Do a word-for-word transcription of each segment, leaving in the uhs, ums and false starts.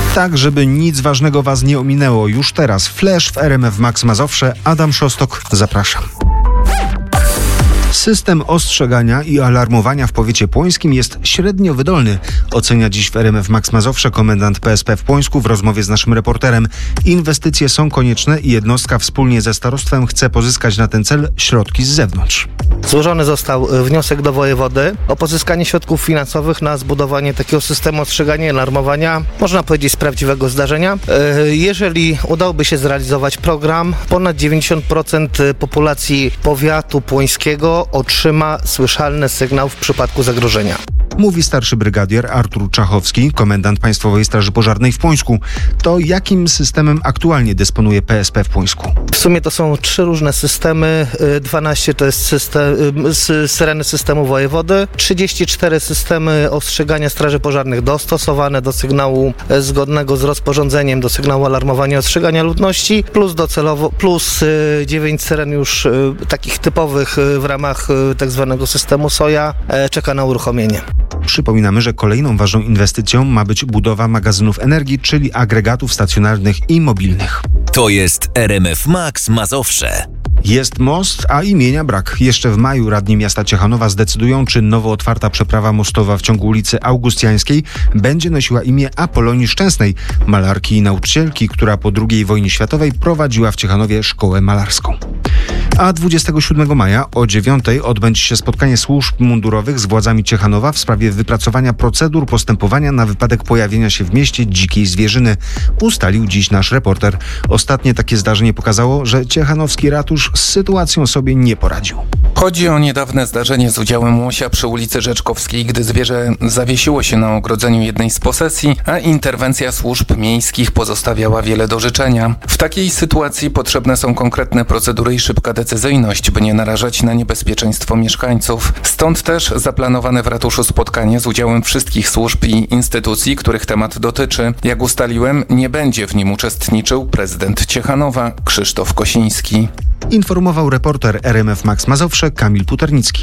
Tak, żeby nic ważnego Was nie ominęło. Już teraz Flash w R M F Max Mazowsze. Adam Szostok, zapraszam. System ostrzegania i alarmowania w powiecie płońskim jest średnio wydolny, ocenia dziś w R M F Max Mazowsze komendant P S P w Płońsku w rozmowie z naszym reporterem. Inwestycje są konieczne i jednostka wspólnie ze starostwem chce pozyskać na ten cel środki z zewnątrz. Złożony został wniosek do wojewody o pozyskanie środków finansowych na zbudowanie takiego systemu ostrzegania i alarmowania, można powiedzieć z prawdziwego zdarzenia. Jeżeli udałoby się zrealizować program, ponad dziewięćdziesiąt procent populacji powiatu płońskiego otrzyma słyszalny sygnał w przypadku zagrożenia. Mówi starszy brygadier Artur Czachowski, komendant Państwowej Straży Pożarnej w Płońsku. To jakim systemem aktualnie dysponuje P S P w Płońsku? W sumie to są trzy różne systemy. dwanaście to jest system, syreny systemu wojewody, trzydzieści cztery systemy ostrzegania straży pożarnych dostosowane do sygnału zgodnego z rozporządzeniem, do sygnału alarmowania i ostrzegania ludności, plus docelowo, plus dziewięć syren już takich typowych w ramach tak zwanego systemu SOJA czeka na uruchomienie. Przypominamy, że kolejną ważną inwestycją ma być budowa magazynów energii, czyli agregatów stacjonarnych i mobilnych. To jest R M F Max Mazowsze. Jest most, a imienia brak. Jeszcze w maju radni miasta Ciechanowa zdecydują, czy nowo otwarta przeprawa mostowa w ciągu ulicy Augustiańskiej będzie nosiła imię Apolonii Szczęsnej, malarki i nauczycielki, która po drugiej wojnie światowej prowadziła w Ciechanowie szkołę malarską. A dwudziestego siódmego maja o dziewiątej odbędzie się spotkanie służb mundurowych z władzami Ciechanowa w sprawie wypracowania procedur postępowania na wypadek pojawienia się w mieście dzikiej zwierzyny, ustalił dziś nasz reporter. Ostatnie takie zdarzenie pokazało, że ciechanowski ratusz z sytuacją sobie nie poradził. Chodzi o niedawne zdarzenie z udziałem łosia przy ulicy Rzeczkowskiej, gdy zwierzę zawiesiło się na ogrodzeniu jednej z posesji, a interwencja służb miejskich pozostawiała wiele do życzenia. W takiej sytuacji potrzebne są konkretne procedury i szybka decyzyjność, by nie narażać na niebezpieczeństwo mieszkańców. Stąd też zaplanowane w ratuszu spotkanie z udziałem wszystkich służb i instytucji, których temat dotyczy. Jak ustaliłem, nie będzie w nim uczestniczył prezydent Ciechanowa Krzysztof Kosiński. Informował reporter R M F Max Mazowsze Kamil Puternicki.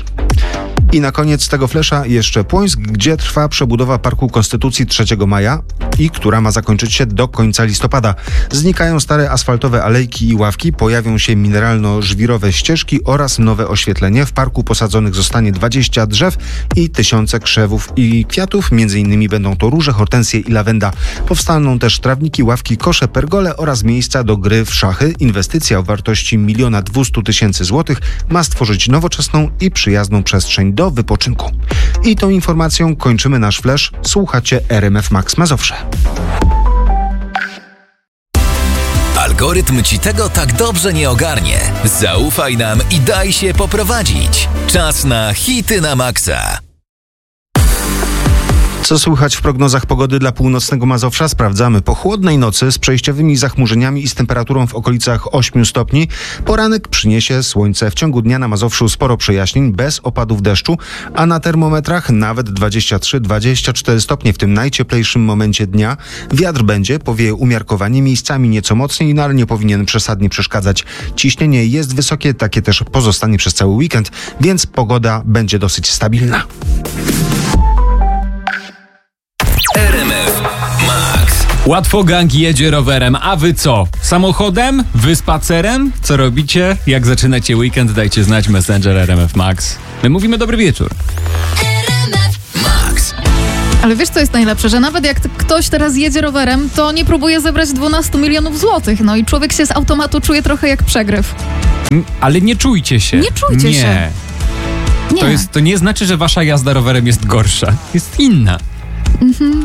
I na koniec tego flesza jeszcze Płońsk, gdzie trwa przebudowa Parku Konstytucji trzeciego maja i która ma zakończyć się do końca listopada. Znikają stare asfaltowe alejki i ławki, pojawią się mineralno-żwirowe ścieżki oraz nowe oświetlenie. W parku posadzonych zostanie dwadzieścia drzew i tysiące krzewów i kwiatów. Między innymi będą to róże, hortensje i lawenda. Powstaną też trawniki, ławki, kosze, pergole oraz miejsca do gry w szachy. Inwestycja o wartości miliona dwustu tysięcy złotych ma stworzyć nowoczesną i przyjazną przestrzeń do wypoczynku. I tą informacją kończymy nasz flash. Słuchacie R M F Max Mazowsze. Algorytm ci tego tak dobrze nie ogarnie. Zaufaj nam i daj się poprowadzić. Czas na hity na maksa. Co słychać w prognozach pogody dla północnego Mazowsza? Sprawdzamy. Po chłodnej nocy z przejściowymi zachmurzeniami i z temperaturą w okolicach ośmiu stopni. Poranek przyniesie słońce. W ciągu dnia na Mazowszu sporo przejaśnień, bez opadów deszczu, a na termometrach nawet dwadzieścia trzy dwadzieścia cztery stopnie w tym najcieplejszym momencie dnia. Wiatr będzie, powieje umiarkowanie, miejscami nieco mocniej, no ale nie powinien przesadnie przeszkadzać. Ciśnienie jest wysokie, takie też pozostanie przez cały weekend, więc pogoda będzie dosyć stabilna. R M F Max. Łatwo gang jedzie rowerem, a wy co? Samochodem? Wy spacerem? Co robicie? Jak zaczynacie weekend, dajcie znać Messenger R M F Max. My mówimy dobry wieczór. R M F Max. Ale wiesz, co jest najlepsze? Że nawet jak ktoś teraz jedzie rowerem, to nie próbuje zebrać dwanaście milionów złotych. No i człowiek się z automatu czuje trochę jak przegryw. M, ale nie czujcie się. Nie czujcie nie. się. Nie. To, jest, to nie znaczy, że wasza jazda rowerem jest gorsza. Jest inna. Mhm.